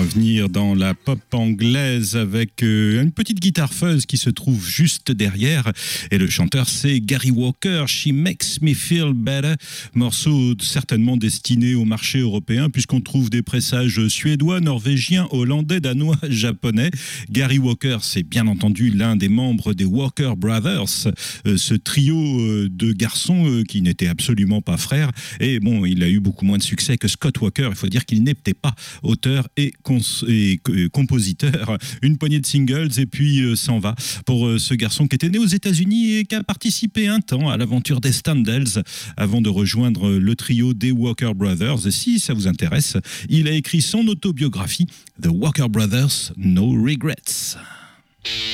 revenir dans la pop anglaise avec une petite guitare fuzz qui se trouve juste derrière. Et le chanteur, c'est Gary Walker, She Makes Me Feel Better. Morceau certainement destiné au marché européen, puisqu'on trouve des pressages suédois, norvégiens, hollandais, danois, japonais. Gary Walker, c'est bien entendu l'un des membres des Walker Brothers, ce trio de garçons qui n'étaient absolument pas frères. Et bon, il a eu beaucoup moins de succès que Scott Walker. Il faut dire qu'il n'était pas auteur et compositeur. Une poignée de singles et puis s'en va pour ce garçon qui était né aux États-Unis et qui a participé un temps à l'aventure des Standells avant de rejoindre le trio des Walker Brothers. Et si ça vous intéresse, il a écrit son autobiographie The Walker Brothers, No Regrets.